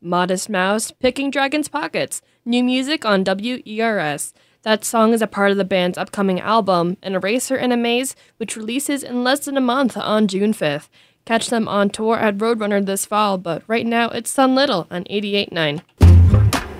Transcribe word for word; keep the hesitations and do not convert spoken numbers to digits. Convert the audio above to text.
Modest Mouse, Picking Dragon's Pockets, new music on W E R S. That song is a part of the band's upcoming album, An Eraser in a Maze, which releases in less than a month on June fifth. Catch them on tour at Roadrunner this fall, but right now it's Sun Little on eighty-eight point nine.